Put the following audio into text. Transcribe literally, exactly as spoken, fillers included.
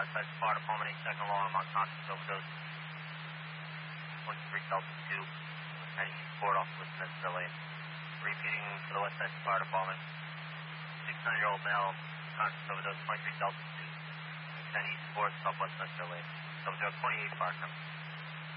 West Side Sparta, pulmonary second law, I'm unconscious overdose. twenty-three Delta two, ten East Port off with Smithville Lane. Repeating for the West Side Sparta, bombing. sixty-nine-year-old male, unconscious overdose, twenty-three Delta two, ten East Port, Southwest Smithville Lane. Subject twenty-eight, fire coming.